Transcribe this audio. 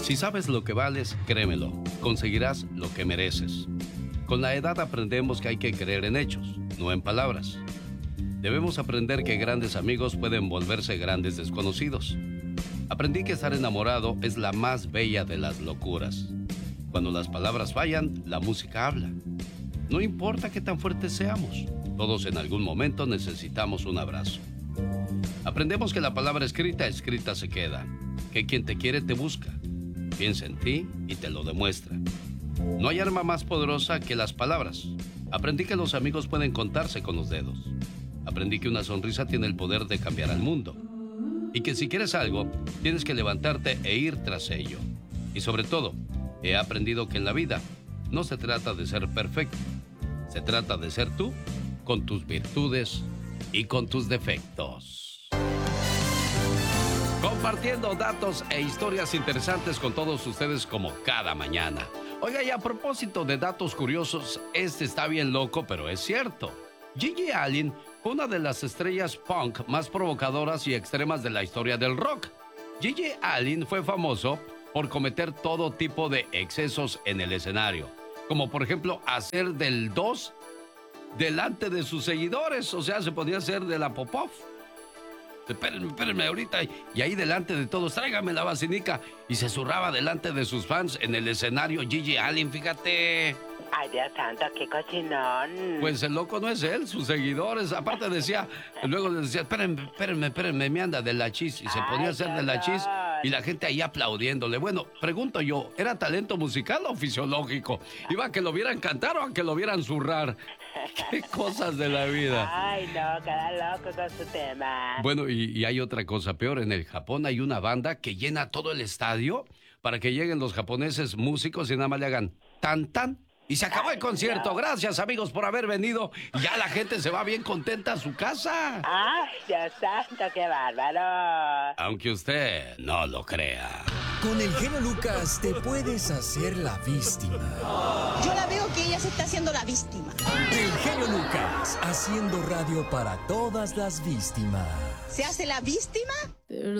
Si sabes lo que vales, créemelo, conseguirás lo que mereces. Con la edad aprendemos que hay que creer en hechos, no en palabras. Debemos aprender que grandes amigos pueden volverse grandes desconocidos. Aprendí que estar enamorado es la más bella de las locuras. Cuando las palabras fallan, la música habla. No importa qué tan fuertes seamos, todos en algún momento necesitamos un abrazo. Aprendemos que la palabra escrita se queda, que quien te quiere te busca, piensa en ti y te lo demuestra. No hay arma más poderosa que las palabras. Aprendí que los amigos pueden contarse con los dedos. Aprendí que una sonrisa tiene el poder de cambiar al mundo. Y que si quieres algo, tienes que levantarte e ir tras ello. Y sobre todo, he aprendido que en la vida no se trata de ser perfecto. Se trata de ser tú, con tus virtudes y con tus defectos. Compartiendo datos e historias interesantes con todos ustedes como cada mañana. Oiga, y a propósito de datos curiosos, este está bien loco, pero es cierto. Gigi Allen fue una de las estrellas punk más provocadoras y extremas de la historia del rock. Gigi Allen fue famoso por cometer todo tipo de excesos en el escenario, como por ejemplo hacer del 2 delante de sus seguidores, o sea, se podía hacer de la Popov. Espérenme ahorita, y ahí delante de todos, tráigame la vacinica, y se zurraba delante de sus fans en el escenario Gigi Allen, fíjate. Ay, Dios santo, qué cochinón. Pues el loco no es él, sus seguidores. Aparte decía, luego les decía, espérenme, me anda de la chis. Y se ponía a hacer de la chis y la gente ahí aplaudiéndole. Bueno, pregunto yo, ¿era talento musical o fisiológico? ¿Iba a que lo vieran cantar o a que lo vieran zurrar? Qué cosas de la vida. Ay, no, cada loco con su tema. Bueno, y hay otra cosa peor. En el Japón hay una banda que llena todo el estadio para que lleguen los japoneses músicos y nada más le hagan tan, tan. Y se acabó el concierto. No. Gracias, amigos, por haber venido. Y ya la gente se va bien contenta a su casa. ¡Ay, Dios santo, qué bárbaro! Aunque usted no lo crea. Con el genio Lucas te puedes hacer la víctima. Yo la veo que ella se está haciendo la víctima. El genio Lucas, haciendo radio para todas las víctimas. ¿Se hace la víctima?